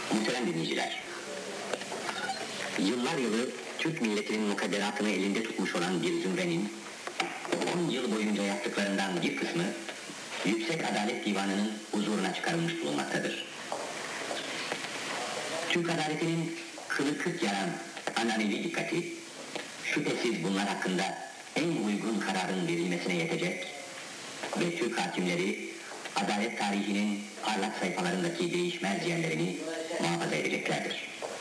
Muhterem dinleyiciler, yıllar yılı Türk milletinin mukadderatını elinde tutmuş olan bir zümrenin 10 yıl boyunca yaptıklarından bir kısmı Yüksek Adalet Divanı'nın huzuruna çıkarılmış bulunmaktadır. Türk adaletinin kılı kırk yaran ananevi dikkati, şüphesiz bunlar hakkında en uygun kararın verilmesine yetecek ve Türk hakimleri adalet tarihinin parlak sayfalarındaki değişmez yerlerini muhafaza edeceklerdir.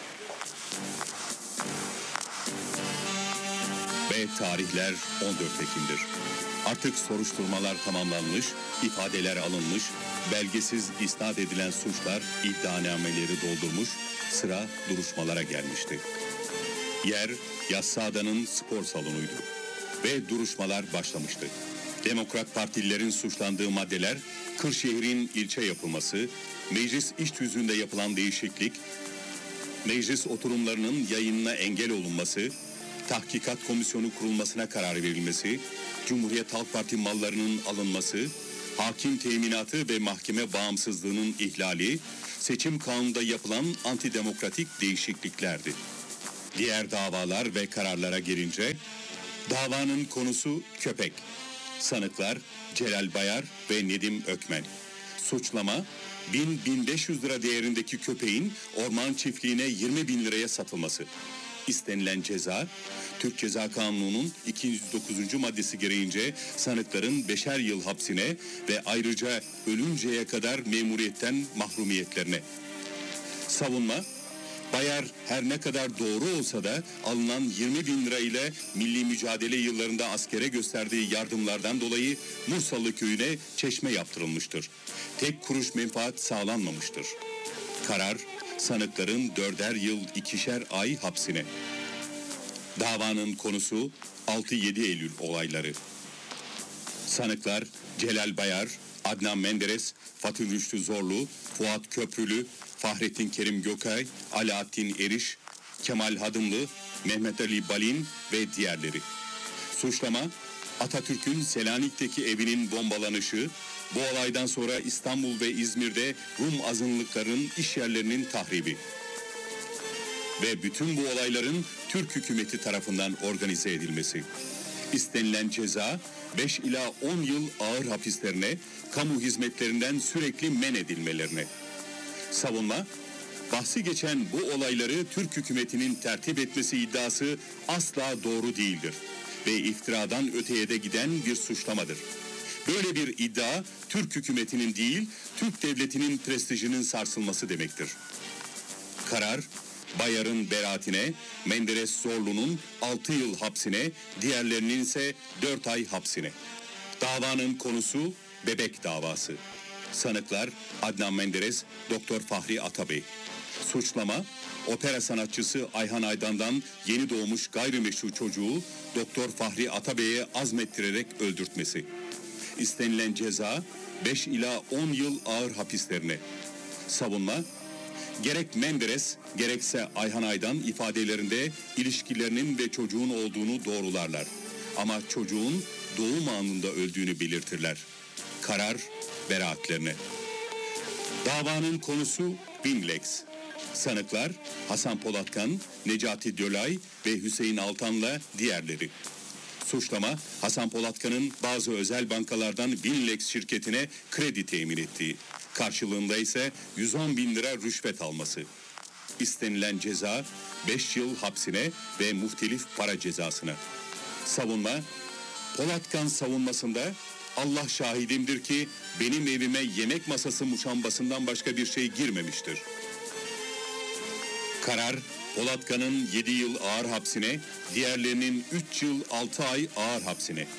Ve tarihler 14 Ekim'dir. Artık soruşturmalar tamamlanmış, ifadeler alınmış, belgesiz isnat edilen suçlar iddianameleri doldurmuş, sıra duruşmalara gelmişti. Yer Yassıada'nın spor salonuydu ve duruşmalar başlamıştı. Demokrat Partililerin suçlandığı maddeler, Kırşehir'in ilçe yapılması, meclis iş tüzüğünde yapılan değişiklik, meclis oturumlarının yayınına engel olunması, tahkikat komisyonu kurulmasına karar verilmesi, Cumhuriyet Halk Parti mallarının alınması, hakim teminatı ve mahkeme bağımsızlığının ihlali, seçim kanununda yapılan antidemokratik değişikliklerdi. Diğer davalar ve kararlara gelince, davanın konusu köpek. Sanıklar Celal Bayar ve Nedim Ökmen. Suçlama 1000-1500 lira değerindeki köpeğin orman çiftliğine 20.000 liraya satılması. İstenilen ceza, Türk Ceza Kanunu'nun 209. maddesi gereğince sanıkların 5'er yıl hapsine ve ayrıca ölünceye kadar memuriyetten mahrumiyetlerine. Savunma, Bayar her ne kadar doğru olsa da alınan 20.000 lira ile milli mücadele yıllarında askere gösterdiği yardımlardan dolayı Mursalı köyüne çeşme yaptırılmıştır. Tek kuruş menfaat sağlanmamıştır. Karar, sanıkların 4'er yıl 2'şer ay hapsine. Davanın konusu 6-7 Eylül olayları. Sanıklar Celal Bayar, Adnan Menderes, Fatih Rüştü Zorlu, Fuat Köprülü, Fahrettin Kerim Gökay, Alaaddin Eriş, Kemal Hadımlı, Mehmet Ali Balin ve diğerleri. Suçlama, Atatürk'ün Selanik'teki evinin bombalanışı, bu olaydan sonra İstanbul ve İzmir'de Rum azınlıkların iş yerlerinin tahribi. Ve bütün bu olayların Türk hükümeti tarafından organize edilmesi. İstenilen ceza 5 ila 10 yıl ağır hapislerine, kamu hizmetlerinden sürekli men edilmelerine. Savunma, bahsi geçen bu olayları Türk hükümetinin tertip etmesi iddiası asla doğru değildir ve iftiradan öteye de giden bir suçlamadır. Böyle bir iddia Türk hükümetinin değil, Türk devletinin prestijinin sarsılması demektir. Karar, Bayar'ın beraatine, Menderes Zorlu'nun 6 yıl hapsine, diğerlerinin ise 4 ay hapsine. Davanın konusu bebek davası. Sanıklar Adnan Menderes, Doktor Fahri Atabey. Suçlama, opera sanatçısı Ayhan Aydan'dan yeni doğmuş gayrimeşru çocuğu Doktor Fahri Atabey'e azmettirerek öldürtmesi. İstenilen ceza 5 ila 10 yıl ağır hapislerine. Savunma, gerek Menderes gerekse Ayhan Aydan ifadelerinde ilişkilerinin ve çocuğun olduğunu doğrularlar. Ama çocuğun doğum anında öldüğünü belirtirler. Karar beraatlerine. Davanın konusu Binlex. Sanıklar Hasan Polatkan, Necati Dölay ve Hüseyin Altan'la diğerleri. Suçlama, Hasan Polatkan'ın bazı özel bankalardan Binlex şirketine kredi temin ettiği, karşılığında ise 110.000 lira rüşvet alması. İstenilen ceza 5 yıl hapsine ve muhtelif para cezasına. Savunma, Polatkan savunmasında Allah şahidimdir ki benim evime yemek masası muşambasından başka bir şey girmemiştir. Karar, Polatkan'ın 7 yıl ağır hapsine, diğerlerinin 3 yıl 6 ay ağır hapsine.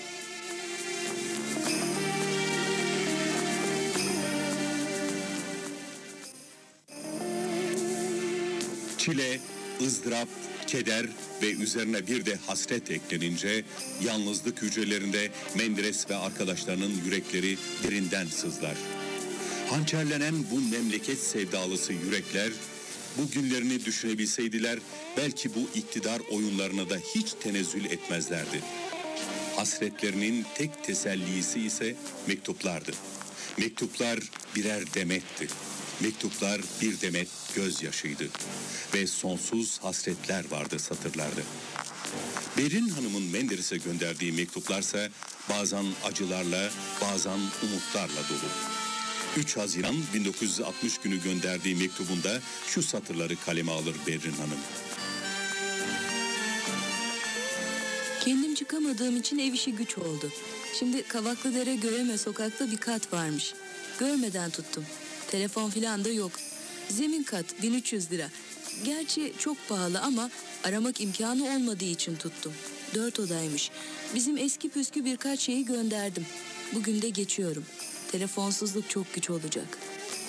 Çile, ızdırap, keder ve üzerine bir de hasret eklenince yalnızlık hücrelerinde Menderes ve arkadaşlarının yürekleri derinden sızlar. Hançerlenen bu memleket sevdalısı yürekler bu günlerini düşünebilseydiler belki bu iktidar oyunlarına da hiç tenezzül etmezlerdi. Hasretlerinin tek tesellisi ise mektuplardı. Mektuplar birer demetti. Mektuplar bir demet gözyaşıydı ve sonsuz hasretler vardı satırlarda. Berin Hanım'ın Menderes'e gönderdiği mektuplarsa bazen acılarla, bazen umutlarla dolu. 3 Haziran 1960 günü gönderdiği mektubunda şu satırları kaleme alır Berin Hanım. Kendim çıkamadığım için ev işi güç oldu. Şimdi Kavaklıdere Göreme sokakta bir kat varmış. Görmeden tuttum. Telefon filan da yok. Zemin kat 1300 lira. Gerçi çok pahalı ama aramak imkanı olmadığı için tuttum. 4 odaymış. Bizim eski püskü birkaç şeyi gönderdim. Bugün de geçiyorum. Telefonsuzluk çok güç olacak.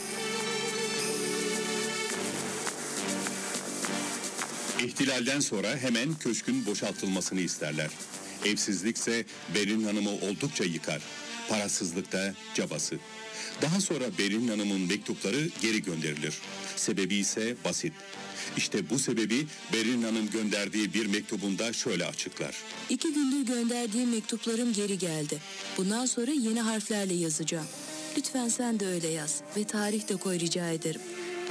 İhtilalden sonra hemen köşkün boşaltılmasını isterler. Evsizlikse Berin Hanım'ı oldukça yıkar. Parasızlık da cabası. Daha sonra Berin Hanım'ın mektupları geri gönderilir. Sebebi ise basit. İşte bu sebebi Berin Hanım gönderdiği bir mektubunda şöyle açıklar. 2 gündür gönderdiğim mektuplarım geri geldi. Bundan sonra yeni harflerle yazacağım. Lütfen sen de öyle yaz ve tarih de koy rica ederim.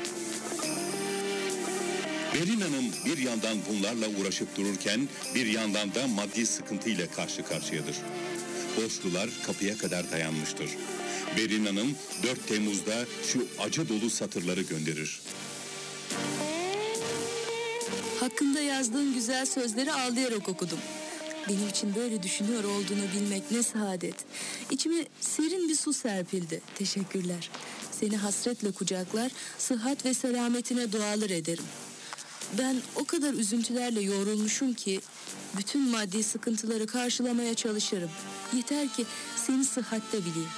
Berin Hanım bir yandan bunlarla uğraşıp dururken bir yandan da maddi sıkıntıyla karşı karşıyadır. Borçlular kapıya kadar dayanmıştır. Berin Hanım 4 Temmuz'da şu acı dolu satırları gönderir. Hakkında yazdığın güzel sözleri ağlayarak okudum. Benim için böyle düşünüyor olduğunu bilmek ne saadet. İçime serin bir su serpildi. Teşekkürler. Seni hasretle kucaklar, sıhhat ve selametine dualar ederim. Ben o kadar üzüntülerle yoğrulmuşum ki bütün maddi sıkıntıları karşılamaya çalışırım. Yeter ki seni sıhhatte bileyim.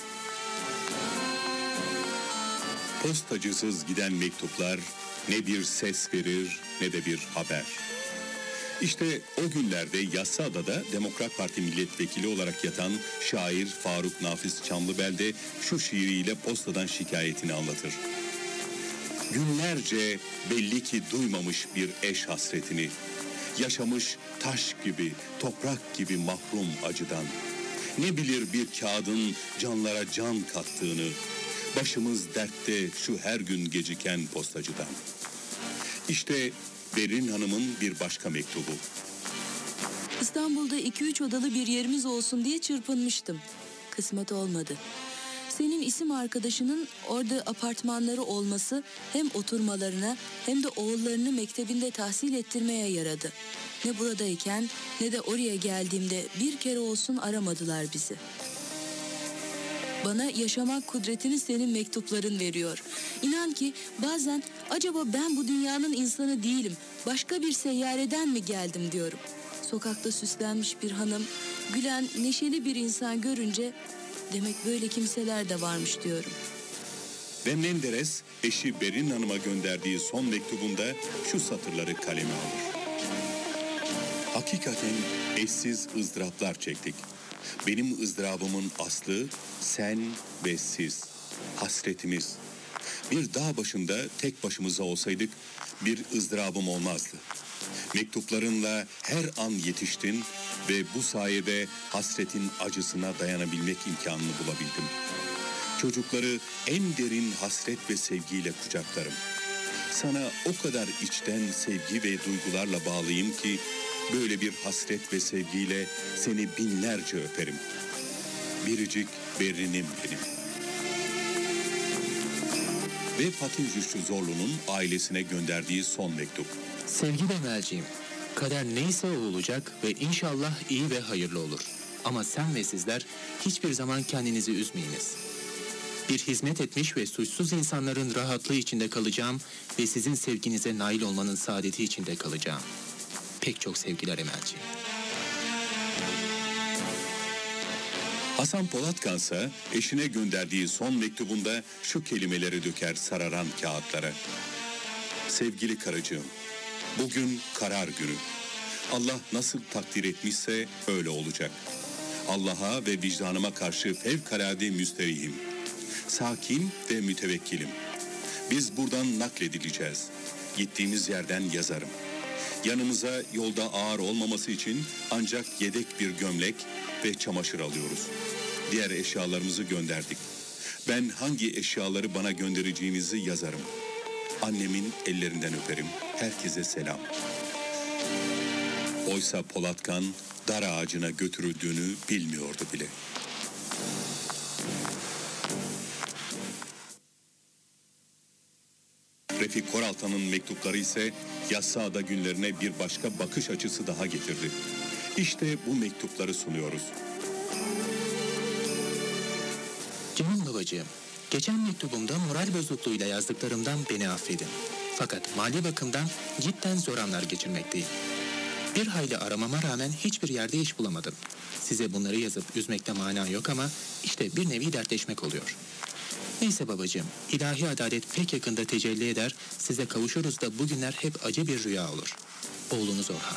Postacısız giden mektuplar ne bir ses verir ne de bir haber. İşte o günlerde Yassıada'da Demokrat Parti milletvekili olarak yatan şair Faruk Nafiz Çamlıbel şu şiiriyle postadan şikayetini anlatır. Günlerce belli ki duymamış bir eş hasretini, yaşamış taş gibi, toprak gibi mahrum acıdan. Ne bilir bir kağıdın canlara can kattığını, başımız dertte şu her gün geciken postacıdan. İşte Berin Hanım'ın bir başka mektubu. İstanbul'da 2-3 odalı bir yerimiz olsun diye çırpınmıştım. Kısmet olmadı. Senin isim arkadaşının orada apartmanları olması hem oturmalarına hem de oğullarını mektebinde tahsil ettirmeye yaradı. Ne buradayken ne de oraya geldiğimde bir kere olsun aramadılar bizi. Bana yaşamak kudretini senin mektupların veriyor. İnan ki bazen acaba ben bu dünyanın insanı değilim, başka bir seyyareden mi geldim diyorum. Sokakta süslenmiş bir hanım, gülen, neşeli bir insan görünce demek böyle kimseler de varmış diyorum. Ve Menderes eşi Berin Hanım'a gönderdiği son mektubunda şu satırları kaleme alır. Hakikaten eşsiz ızdıraplar çektik. Benim ızdırabımın aslı sen ve siz, hasretimiz. Bir dağ başında tek başımıza olsaydık bir ızdırabım olmazdı. Mektuplarınla her an yetiştin ve bu sayede hasretin acısına dayanabilmek imkanını bulabildim. Çocukları en derin hasret ve sevgiyle kucaklarım. Sana o kadar içten sevgi ve duygularla bağlıyım ki böyle bir hasret ve sevgiyle seni binlerce öperim. Biricik Berin'im benim. Ve Fatih Rüştü Zorlu'nun ailesine gönderdiği son mektup. Sevgili Emelciğim, kader neyse o olacak ve inşallah iyi ve hayırlı olur. Ama sen ve sizler hiçbir zaman kendinizi üzmeyiniz. Bir hizmet etmiş ve suçsuz insanların rahatlığı içinde kalacağım ve sizin sevginize nail olmanın saadeti içinde kalacağım. Pek çok sevgiler Emelciğim. Hasan Polatkansa eşine gönderdiği son mektubunda şu kelimeleri döker sararan kağıtlara. Sevgili karıcığım, bugün karar günü. Allah nasıl takdir etmişse öyle olacak. Allah'a ve vicdanıma karşı fevkalade müsterihim. Sakin ve mütevekkilim. Biz buradan nakledileceğiz. Gittiğimiz yerden yazarım. Yanımıza yolda ağır olmaması için ancak yedek bir gömlek ve çamaşır alıyoruz. Diğer eşyalarımızı gönderdik. Ben hangi eşyaları bana göndereceğinizi yazarım. Annemin ellerinden öperim. Herkese selam. Oysa Polatkan dar ağacına götürüldüğünü bilmiyordu bile. Refik Koraltan'ın mektupları ise Yassıada günlerine bir başka bakış açısı daha getirdi. İşte bu mektupları sunuyoruz. Canım babacığım, geçen mektubumda moral bozukluğuyla yazdıklarımdan beni affedin. Fakat mali bakımdan cidden zor anlar geçirmekteyim. Bir hayli aramama rağmen hiçbir yerde iş bulamadım. Size bunları yazıp üzmekte mana yok ama işte bir nevi dertleşmek oluyor. Neyse babacığım, ilahi adalet pek yakında tecelli eder, size kavuşuruz da bugünler hep acı bir rüya olur. Oğlunuz Orhan.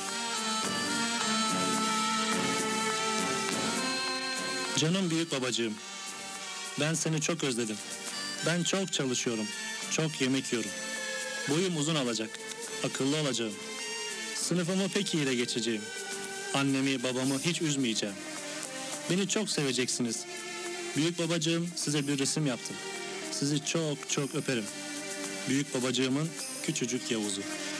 Canım büyük babacığım, ben seni çok özledim. Ben çok çalışıyorum, çok yemek yiyorum. Boyum uzun olacak, akıllı olacağım. Sınıfımı pek iyi de geçeceğim. Annemi, babamı hiç üzmeyeceğim. Beni çok seveceksiniz. Büyük babacığım, size bir resim yaptım. Sizi çok çok öperim. Büyük babacığımın küçücük Yavuz'u.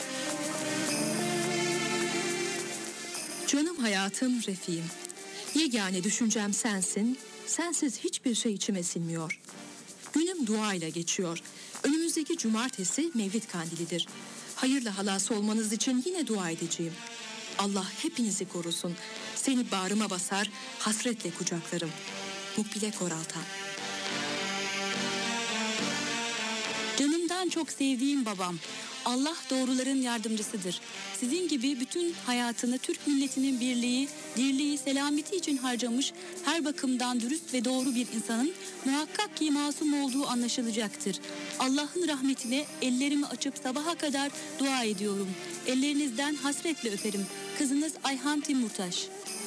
Canım hayatım Refik'im. Yegane düşüncem sensin. Sensiz hiçbir şey içime sinmiyor. Günüm duayla geçiyor. Önümüzdeki cumartesi Mevlid Kandilidir. Hayırlı halası olmanız için yine dua edeceğim. Allah hepinizi korusun. Seni bağrıma basar, hasretle kucaklarım. Mukbile Koraltan. Canımdan çok sevdiğim babam. Allah doğruların yardımcısıdır. Sizin gibi bütün hayatını Türk milletinin birliği, dirliği, selameti için harcamış, her bakımdan dürüst ve doğru bir insanın muhakkak ki masum olduğu anlaşılacaktır. Allah'ın rahmetine ellerimi açıp sabaha kadar dua ediyorum. Ellerinizden hasretle öperim. Kızınız Ayhan Timurtaş.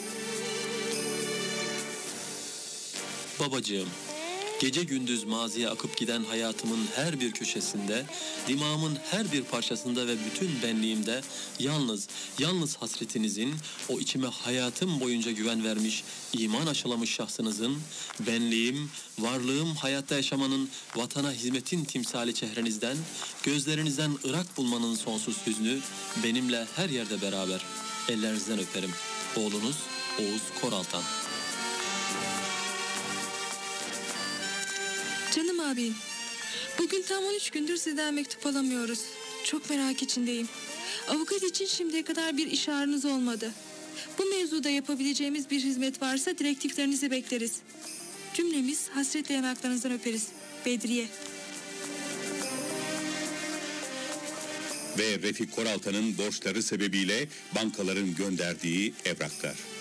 Babacığım, gece gündüz maziye akıp giden hayatımın her bir köşesinde, dimağımın her bir parçasında ve bütün benliğimde yalnız hasretinizin, o içime hayatım boyunca güven vermiş, iman aşılamış şahsınızın, benliğim, varlığım hayatta yaşamanın, vatana hizmetin timsali çehrenizden, gözlerinizden ırak bulmanın sonsuz hüznü, benimle her yerde beraber. Ellerinizden öperim. Oğlunuz Oğuz Koraltan. Canım abim, bugün tam 13 gündür sizden mektup alamıyoruz. Çok merak içindeyim. Avukat için şimdiye kadar bir işareniz olmadı. Bu mevzuda yapabileceğimiz bir hizmet varsa direktiflerinizi bekleriz. Cümlemiz hasretle yanaklarınızdan öperiz. Bedriye. Ve Refik Koraltan'ın borçları sebebiyle bankaların gönderdiği evraklar.